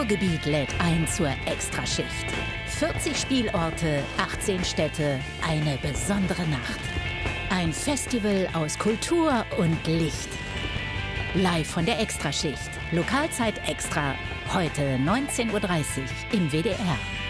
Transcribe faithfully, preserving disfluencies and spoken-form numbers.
Ruhrgebiet lädt ein zur Extraschicht. vierzig Spielorte, achtzehn Städte, eine besondere Nacht. Ein Festival aus Kultur und Licht. Live von der Extraschicht. Lokalzeit extra. Heute neunzehn Uhr dreißig im W D R.